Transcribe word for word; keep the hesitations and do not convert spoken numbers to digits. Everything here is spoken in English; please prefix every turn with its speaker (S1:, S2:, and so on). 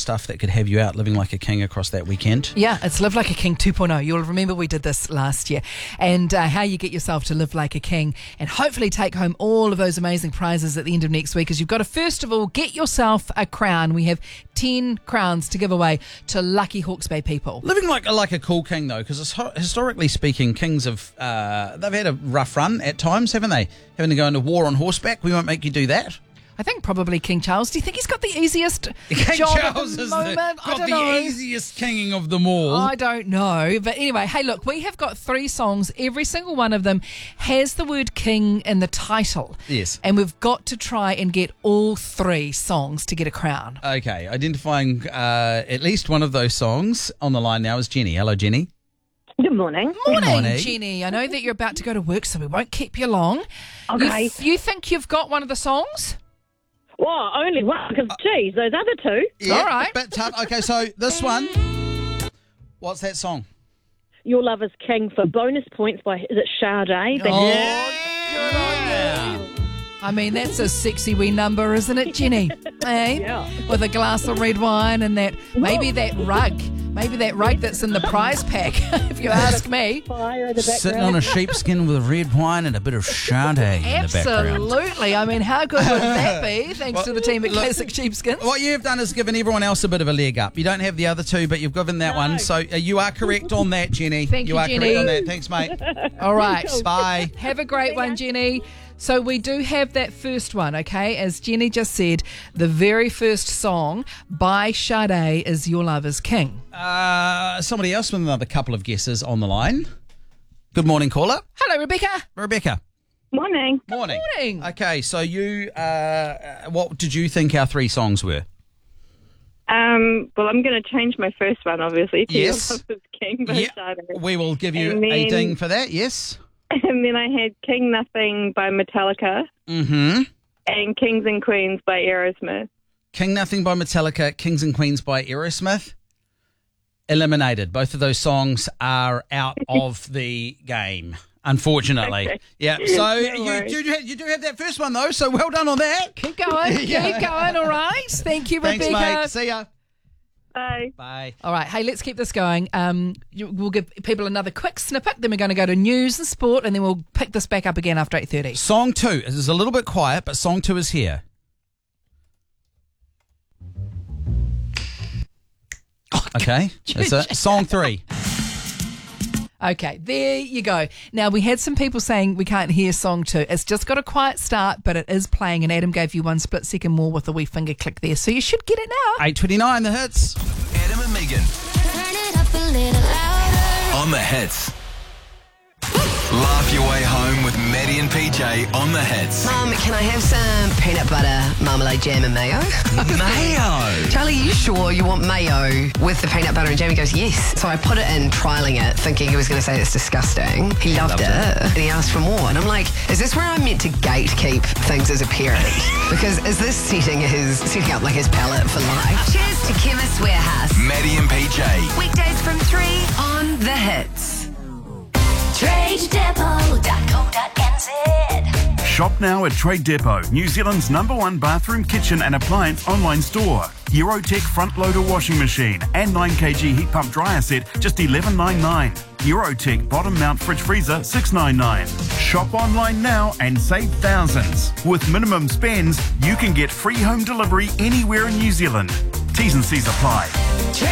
S1: stuff that could have you out living like a king across that weekend.
S2: Yeah, it's Live Like a King two point oh. You'll remember we did this last year. And uh, how you get yourself to live like a king and hopefully take home all of those amazing prizes at the end of next week is you've got to, first of all, get yourself a crown. We have ten crowns to give away to lucky Hawke's Bay people.
S1: Living like, like a cool king, though, because historically speaking, kings have, uh, they've had a rough run at times, haven't they? Having to go into war on horseback. We won't make you do that.
S2: I think probably King Charles. Do you think he's got the easiest
S1: King
S2: job
S1: Charles
S2: at the
S1: is
S2: moment?
S1: the,
S2: I
S1: got
S2: don't
S1: the
S2: know.
S1: easiest kinging of them all.
S2: I don't know. But anyway, hey, look, we have got three songs. Every single one of them has the word king in the title.
S1: Yes.
S2: And we've got to try and get all three songs to get a crown.
S1: Okay, identifying uh, at least one of those songs on the line now is Jenny. Hello, Jenny.
S3: Good morning.
S2: Morning,
S1: morning.
S2: Jenny. I know that you're about to go to work, so we won't keep you long.
S3: Okay.
S2: You, you think you've got one of the songs?
S3: Well, only one, because, geez, those other two.
S1: Yeah,
S2: All right.
S1: a bit tough. Okay, so this one, what's that song?
S3: Your Love is King for bonus points by, is it Sade?
S2: Oh,
S1: Yeah.
S2: I mean, that's a sexy wee number, isn't it, Jenny? Eh?
S3: Yeah.
S2: With a glass of red wine and that, maybe that rug. Maybe that rug that's in the prize pack, if you ask me.
S3: Fire in the background.
S1: Sitting on a sheepskin with red wine and a bit of Sade in the background.
S2: Absolutely. I mean, how good would that be, thanks to the team at
S1: look,
S2: Classic Sheepskins?
S1: What you've done is given everyone else a bit of a leg up. You don't have the other two, but you've given that
S3: No.
S1: one. So uh, you are correct on that, Jenny.
S2: Thank you,
S1: are
S2: Jenny.
S1: correct on that. Thanks, mate.
S2: All right.
S1: Bye.
S2: Have a great one, Jenny. So we do have that first one, okay? As Jenny just said, the very first song by Sade is Your Love is King.
S1: Uh, somebody else with another couple of guesses on the line. Good morning, caller.
S2: Hello, Rebecca.
S1: Rebecca.
S3: Morning.
S1: Morning.
S2: Morning.
S1: Okay, so you, uh, what did you think our three songs were?
S4: Um, well, I'm going to change my first one, obviously, to
S1: Yes.
S4: Your Love is King by
S1: Yeah,
S4: Sade.
S1: we will give you
S4: And
S1: a
S4: then-
S1: ding for that, yes.
S4: And then I had King Nothing by Metallica
S1: Mm-hmm.
S4: and Kings and Queens by Aerosmith.
S1: King Nothing by Metallica, Kings and Queens by Aerosmith. Eliminated. Both of those songs are out of the game, unfortunately.
S4: Okay.
S1: Yeah, so
S4: No
S1: you,
S4: worries.
S1: you, you do have that first one, though, so well done on that.
S2: Keep going.
S1: Yeah.
S2: Keep going. All right. Thank you,
S1: Thanks,
S2: Rebecca.
S1: mate. See ya.
S4: Bye.
S1: Bye.
S2: All right, hey, let's keep this going. Um, you, we'll give people another quick snippet, then we're going to go to news and sport, and then we'll pick this back up again after eight thirty.
S1: Song two. It is a little bit quiet, but song two is here. Okay, that's it. Song three.
S2: Okay, there you go. Now, we had some people saying we can't hear song two. It's just got a quiet start, but it is playing, and Adam gave you one split second more with a wee finger click there, so you should get it now.
S1: eight twenty-nine, the hits.
S5: Adam and Megan
S6: Turn it up a little louder.
S5: on the hits. Laugh your way home with Maddie and P J on the hits.
S7: Um, can I have some peanut butter, marmalade, jam and mayo?
S5: Mayo.
S7: Charlie, you sure you want mayo with the peanut butter and jam? He goes, yes. So I put it in, trialling it, thinking he was going to say it's disgusting. He loved,
S5: loved
S7: it.
S5: it.
S7: And he asked for more. And I'm like, is this where I'm meant to gatekeep things as a parent? Because is this setting his setting up like his palate for life?
S6: Cheers to Chemist Warehouse.
S5: Maddie and P J.
S6: Weekdays from three on The Hits. trade depot dot co dot n z.
S8: Shop now at Trade Depot, New Zealand's number one bathroom, kitchen and appliance online store. Eurotech front loader washing machine and nine kilogram heat pump dryer set, just eleven ninety-nine. Eurotech bottom mount fridge freezer, six ninety-nine. Shop online now and save thousands. With minimum spends, you can get free home delivery anywhere in New Zealand. T's and C's apply.
S6: Trade